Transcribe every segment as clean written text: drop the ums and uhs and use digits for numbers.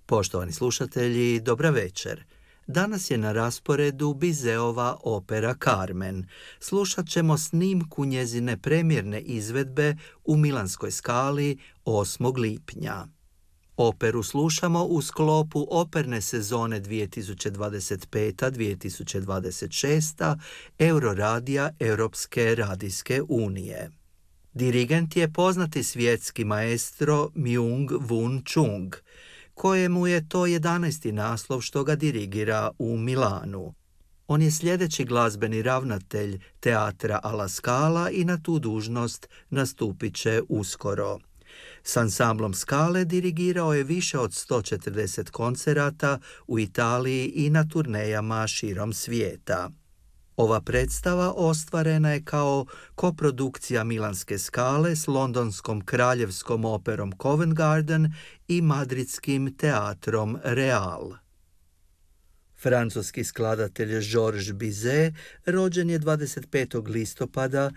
Poštovani slušatelji, dobra večer. Danas je na rasporedu Bizeova opera Carmen. Slušat ćemo snimku njezine premijerne izvedbe u Milanskoj Scali 8. lipnja. Operu slušamo u sklopu operne sezone 2025-2026 Euroradija Europske radijske unije. Dirigent je poznati svjetski maestro Myung-Whun Chung, kojemu je to 11. naslov što ga dirigira u Milanu. On je sljedeći glazbeni ravnatelj teatra alla Scala i na tu dužnost nastupit će uskoro. S ansamblom Scale dirigirao je više od 140 koncerata u Italiji i na turnejama širom svijeta. Ova predstava ostvarena je kao koprodukcija Milanske Scale s londonskom kraljevskom operom Covent Garden i madridskim teatrom Real. Francuski skladatelj Georges Bizet rođen je 25. listopada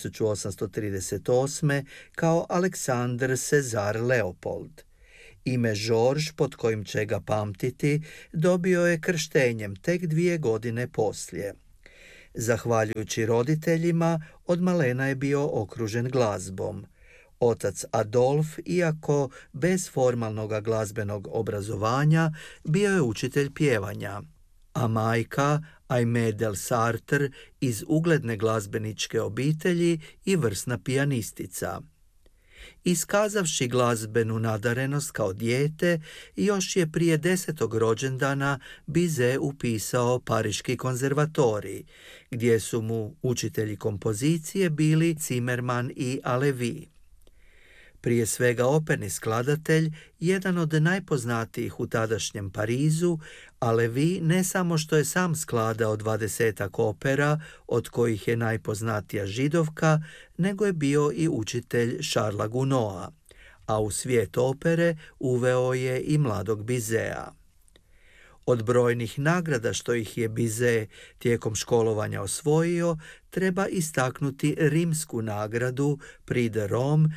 1838. kao Aleksandar Cezar Leopold. Ime Georges, pod kojim će ga pamtiti, dobio je krštenjem tek 2 godine poslije. Zahvaljujući roditeljima, od malena je bio okružen glazbom. Otac Adolf, iako bez formalnog glazbenog obrazovanja, bio je učitelj pjevanja, a majka, Aimée del Sartre, iz ugledne glazbeničke obitelji i vrsna pijanistica. Iskazavši glazbenu nadarenost kao dijete, još je prije 10. rođendana Bizet upisao Pariški konzervatorij, gdje su mu učitelji kompozicije bili Zimmerman i Halévy. Prije svega operni skladatelj, jedan od najpoznatijih u tadašnjem Parizu, Halévy ne samo što je sam skladao 20 opera, od kojih je najpoznatija Židovka, nego je bio i učitelj Charlesa Gounoda, a u svijet opere uveo je i mladog Bizeta. Od brojnih nagrada što ih je Bizet tijekom školovanja osvojio, treba istaknuti rimsku nagradu Prix de Rome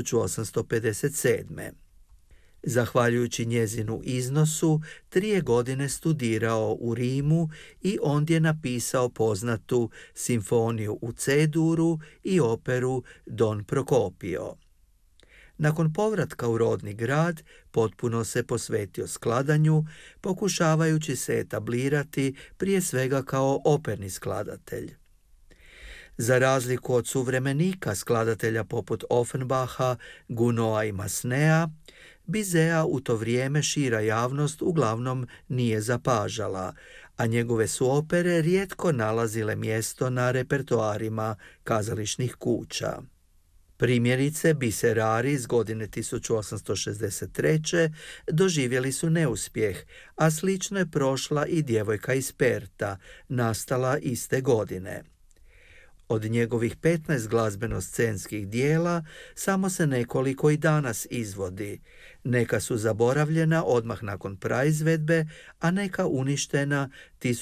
1857. Zahvaljujući njezinu iznosu, 3 godine studirao u Rimu i ondje napisao poznatu simfoniju u C-duru i operu Don Procopio. Nakon povratka u rodni grad, potpuno se posvetio skladanju, pokušavajući se etablirati prije svega kao operni skladatelj. Za razliku od suvremenika skladatelja poput Offenbacha, Gounoda i Massenea, Bizeta u to vrijeme šira javnost uglavnom nije zapažala, a njegove su opere rijetko nalazile mjesto na repertoarima kazališnih kuća. Primjerice, Biserari iz godine 1863. doživjeli su neuspjeh, a slično je prošla i Djevojka iz Perta, nastala iste godine. Od njegovih 15 glazbeno-scenskih dijela samo se nekoliko i danas izvodi. Neka su zaboravljena odmah nakon praizvedbe, a neka uništena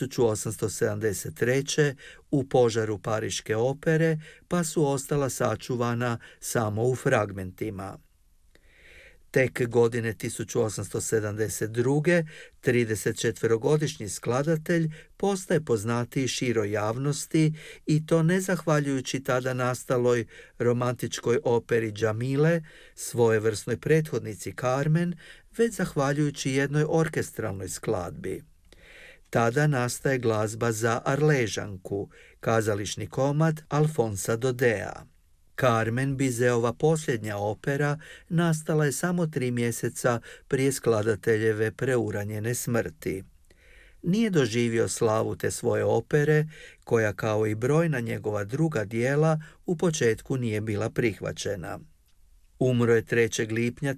1873. u požaru Pariške opere, pa su ostala sačuvana samo u fragmentima. Tek godine 1872. 34-godišnji skladatelj postaje poznatiji široj javnosti i to ne zahvaljujući tada nastaloj romantičkoj operi Džamile, svojevrsnoj prethodnici Carmen, već zahvaljujući jednoj orkestralnoj skladbi. Tada nastaje glazba za Arležanku, kazališni komad Alfonsa Dodea. Carmen, Bizetova posljednja opera, nastala je samo 3 mjeseca prije skladateljeve preuranjene smrti. Nije doživio slavu te svoje opere, koja kao i brojna njegova druga dijela u početku nije bila prihvaćena. Umro je 3. lipnja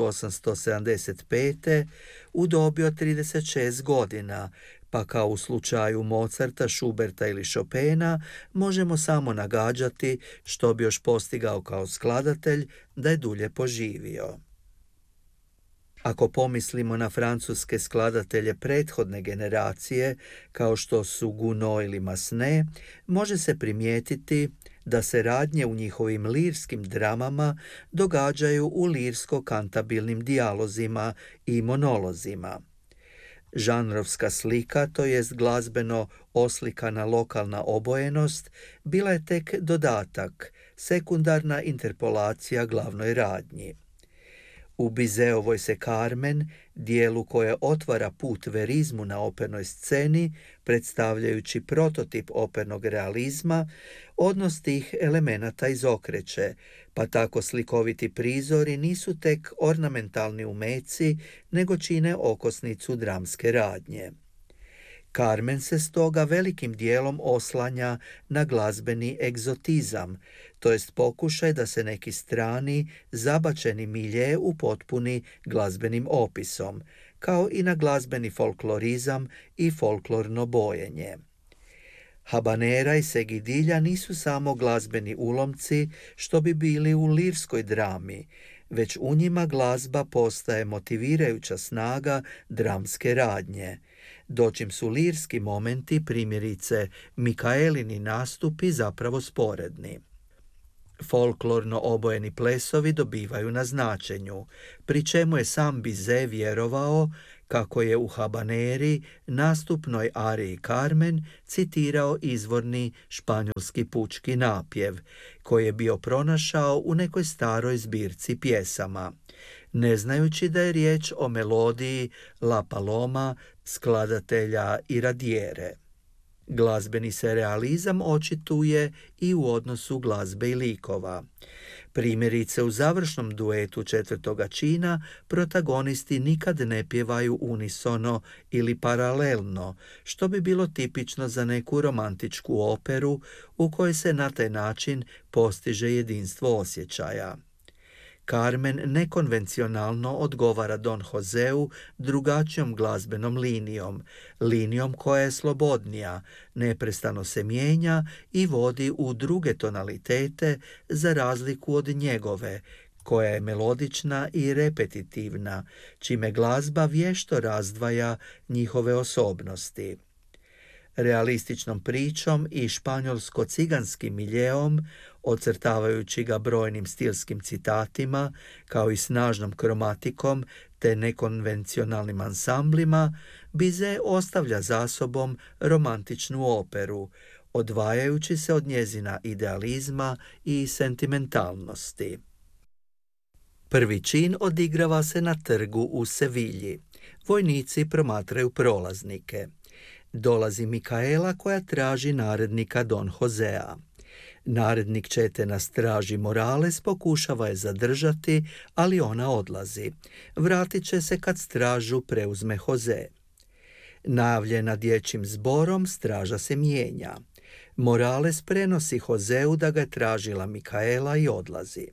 1875. u dobi od 36 godina, pa kao u slučaju Mozarta, Schuberta ili Chopina možemo samo nagađati što bi još postigao kao skladatelj da je dulje poživio. Ako pomislimo na francuske skladatelje prethodne generacije, kao što su Gounod ili Massenet, može se primijetiti da se radnje u njihovim lirskim dramama događaju u lirsko-kantabilnim dijalozima i monolozima. Žanrovska slika, to jest glazbeno oslikana lokalna obojenost, bila je tek dodatak, sekundarna interpolacija glavnoj radnji. U Bizeovoj se Carmen, dijelu koje otvara put verizmu na opernoj sceni, predstavljajući prototip opernog realizma, odnos tih elemenata izokreće, pa tako slikoviti prizori nisu tek ornamentalni umeci, nego čine okosnicu dramske radnje. Carmen se stoga velikim dijelom oslanja na glazbeni egzotizam, to jest pokušaj da se neki strani, zabačeni milje upotpuni glazbenim opisom, kao i na glazbeni folklorizam i folklorno bojenje. Habanera i Segidilja nisu samo glazbeni ulomci što bi bili u lirskoj drami, već u njima glazba postaje motivirajuća snaga dramske radnje, dočim su lirski momenti, primjerice Mikaelini nastupi, zapravo sporedni. Folklorno obojeni plesovi dobivaju na značenju, pri čemu je sam Bizet vjerovao kako je u Habaneri nastupnoj ariji Carmen citirao izvorni španjolski pučki napjev, koji je bio pronašao u nekoj staroj zbirci pjesama, ne znajući da je riječ o melodiji La Paloma skladatelja Iradiere. Glazbeni se realizam očituje i u odnosu glazbe i likova. Primjerice, u završnom duetu četvrtoga čina protagonisti nikad ne pjevaju unisono ili paralelno, što bi bilo tipično za neku romantičku operu u kojoj se na taj način postiže jedinstvo osjećaja. Carmen nekonvencionalno odgovara Don Joseu drugačijom glazbenom linijom koja je slobodnija, neprestano se mijenja i vodi u druge tonalitete za razliku od njegove, koja je melodična i repetitivna, čime glazba vješto razdvaja njihove osobnosti. Realističnom pričom i španjolsko-ciganskim miljeom, ocrtavajući ga brojnim stilskim citatima, kao i snažnom kromatikom te nekonvencionalnim ansamblima, Bizet ostavlja za sobom romantičnu operu, odvajajući se od njezina idealizma i sentimentalnosti. Prvi čin odigrava se na trgu u Sevilji. Vojnici promatraju prolaznike. Dolazi Mikaela koja traži narednika Don Josea. Narednik čete na straži Morales pokušava je zadržati, ali ona odlazi. Vratit će se kad stražu preuzme Jose. Najavljena dječjim zborom, straža se mijenja. Morales prenosi Joseu da ga je tražila Mikaela i odlazi.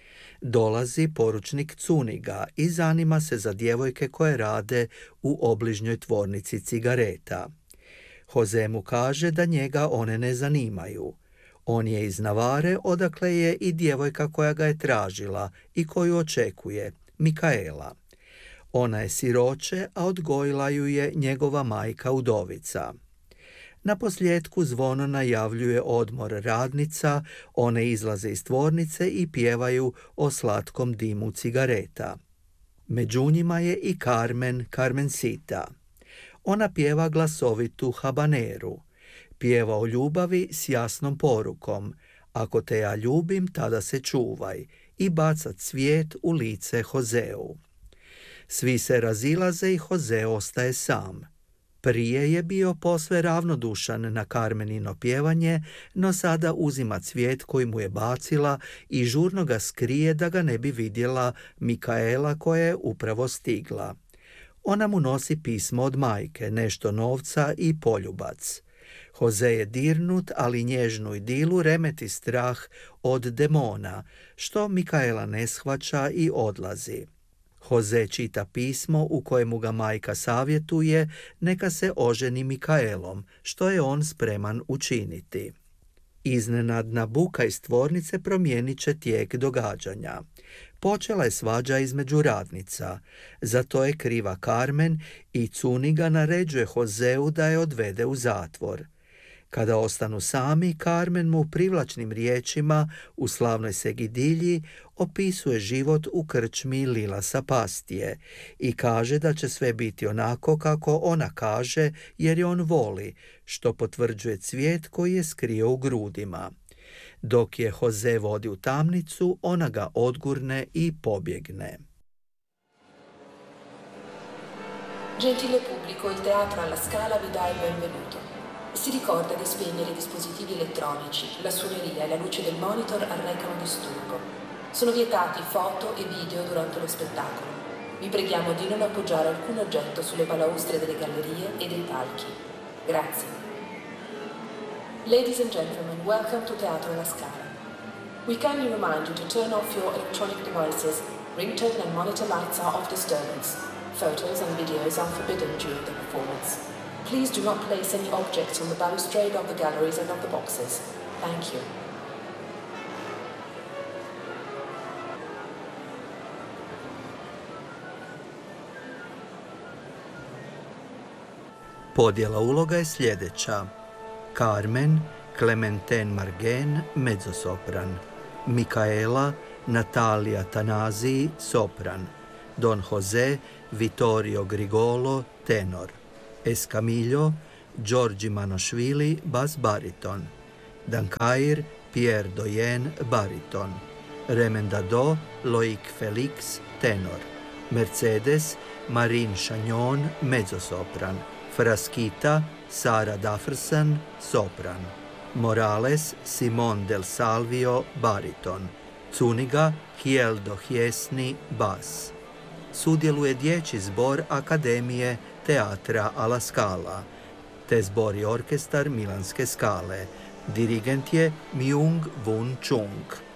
Dolazi poručnik Cuniga i zanima se za djevojke koje rade u obližnjoj tvornici cigareta. Jose mu kaže da njega one ne zanimaju. On je iz Navare, odakle je i djevojka koja ga je tražila i koju očekuje, Mikaela. Ona je siroče, a odgojila ju je njegova majka udovica. Naposljetku zvono najavljuje odmor radnica, one izlaze iz tvornice i pjevaju o slatkom dimu cigareta. Među njima je i Carmencita. Ona pjeva glasovitu habaneru. Pjeva o ljubavi s jasnom porukom: ako te ja ljubim, tada se čuvaj, i baca cvijet u lice Joseu. Svi se razilaze i Jose ostaje sam. Prije je bio posve ravnodušan na Carmenino pjevanje, no sada uzima cvijet koji mu je bacila i žurno ga skrije da ga ne bi vidjela Mikaela koja je upravo stigla. Ona mu nosi pismo od majke, nešto novca i poljubac. Jose je dirnut, ali nježnu idilu remeti strah od demona, što Mikaela ne shvaća i odlazi. Jose čita pismo u kojemu ga majka savjetuje neka se oženi Mikaelom, što je on spreman učiniti. Iznenadna buka iz tvornice promijenit će tijek događanja. Počela je svađa između radnica. Za to je kriva Carmen i Zuniga naređuje Joseu da je odvede u zatvor. Kada ostanu sami, Carmen mu privlačnim riječima u slavnoj Segidilji opisuje život u krčmi Lilasa Pastije i kaže da će sve biti onako kako ona kaže jer je on voli, što potvrđuje cvijet koji je skrio u grudima. Dok je Jose vodi u tamnicu, ona ga odgurne i pobjegne. Gentile pubblico, il Teatro alla Scala vi dà il benvenuto. Si ricorda di spegnere i dispositivi elettronici, la suoneria e la luce del monitor arrecano disturbo. Sono vietati foto e video durante lo spettacolo. Vi preghiamo di non appoggiare alcun oggetto sulle balaustre delle gallerie e dei palchi. Grazie. Ladies and gentlemen, welcome to Teatro alla Scala. We kindly remind you to turn off your electronic devices. Ringtone and monitor lights are off disturbance. Photos and videos are forbidden during the performance. Please do not place any objects on the balustrade of the galleries and of the boxes. Thank you. Podjela uloga je sljedeća. Carmen, Clementine Margen, mezzosopran. Micaela, Natalia Tanasi, sopran. Don Jose, Vittorio Grigolo, tenor. Escamillo, Giorgi Manošvili, bas bariton. Dancair, Pierre Doyen, bariton. Remendado, Loic Felix, tenor. Mercedes, Marine Chagnon, mezzosopran. Frasquita, Sara Dafferson, sopran. Morales, Simon del Salvio, bariton. Zuniga, Hieldo Hjesni, bas. Sudjeluje dječji zbor Akademije Teatra alla Scala, te zbor i orkestar Milanske Skale. Dirigent je Myung Woo Chung.